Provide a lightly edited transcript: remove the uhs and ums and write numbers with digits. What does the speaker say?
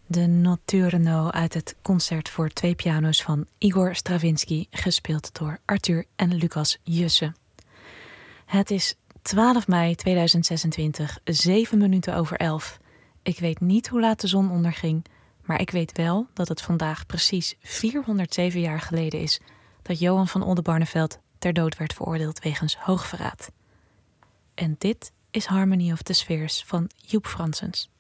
De Notturno uit het concert voor 2 piano's van Igor Stravinsky, gespeeld door Arthur en Lucas Jussen. Het is 12 mei 2026, 7 minuten over 11. Ik weet niet hoe laat de zon onderging, maar ik weet wel dat het vandaag precies 407 jaar geleden is dat Johan van Oldenbarnevelt ter dood werd veroordeeld wegens hoogverraad. En dit is Harmony of the Spheres van Joep Franssens.